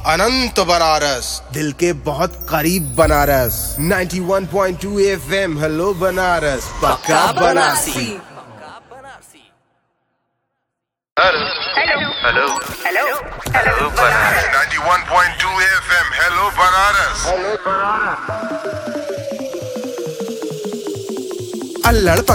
अनंत बनारस, दिल के बहुत करीब बनारस। 91.2 FM, हेलो बनारस, पक्का Banarasi. Hello hello hello hello Banaras. 91.2 FM, hello Banaras. अल्लड़